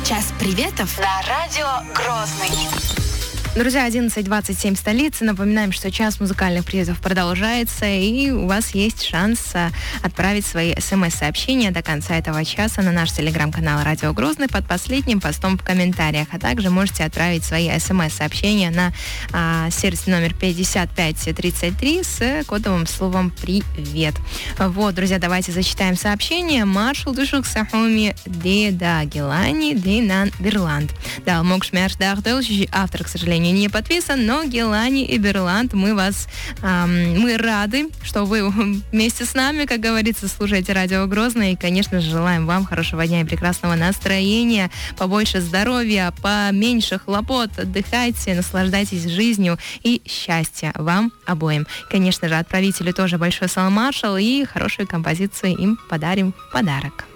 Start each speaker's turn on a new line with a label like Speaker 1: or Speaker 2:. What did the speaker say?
Speaker 1: Час приветов на радио Грозный.
Speaker 2: Друзья, 11:27 столицы. Напоминаем, что час музыкальных приветов продолжается, и у вас есть шанс отправить свои смс-сообщения до конца этого часа на наш телеграм-канал «Радио Грозный» под последним постом в комментариях. А также можете отправить свои смс-сообщения на сервис номер 5533 с кодовым словом «Привет». Вот, друзья, давайте зачитаем сообщение. Маршал Душук Сахуми Деда Гелани Дейнан Берланд. Да, Мокшмяш Дахтелщи, автор, к сожалению, не подписан, но Гелани и Берланд, мы рады, что вы вместе с нами, как говорится, слушаете радио Грозный, и, конечно же, желаем вам хорошего дня и прекрасного настроения, побольше здоровья, поменьше хлопот, отдыхайте, наслаждайтесь жизнью и счастья вам обоим. Конечно же, отправителю тоже большой салам, маршал, и хорошую композицию им подарим в подарок.